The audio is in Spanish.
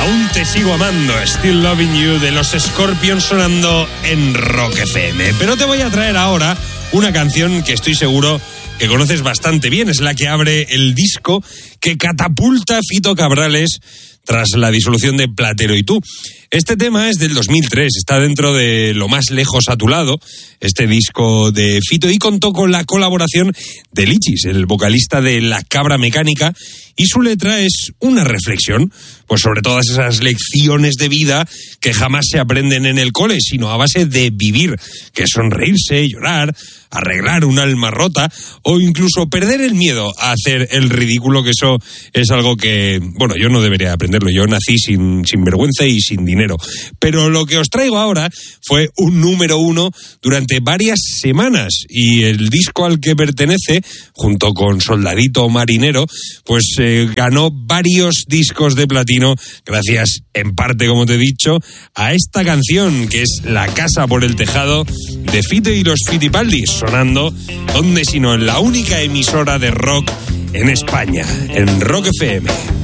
Aún te sigo amando, Still Loving You, de los Scorpions, sonando en Rock FM. Pero te voy a traer ahora una canción que estoy seguro que conoces bastante bien. Es la que abre el disco que catapulta Fito Cabrales tras la disolución de Platero y tú. Este tema es del 2003, está dentro de Lo más lejos a tu lado, este disco de Fito, y contó con la colaboración de Lichis, el vocalista de La Cabra Mecánica, y su letra es una reflexión pues sobre todas esas lecciones de vida que jamás se aprenden en el cole, sino a base de vivir, que es sonreírse, llorar, arreglar un alma rota o incluso perder el miedo a hacer el ridículo, que eso es algo que, bueno, yo no debería aprenderlo. Yo nací sin vergüenza y sin dinero. Pero lo que os traigo ahora fue un número 1 durante varias semanas, y el disco al que pertenece, junto con Soldadito Marinero, pues ganó varios discos de platino gracias, en parte, como te he dicho, a esta canción, que es La casa por el tejado, de Fito y los Fitipaldis, sonando, ¿dónde sino en la única emisora de rock en España, en Rock FM.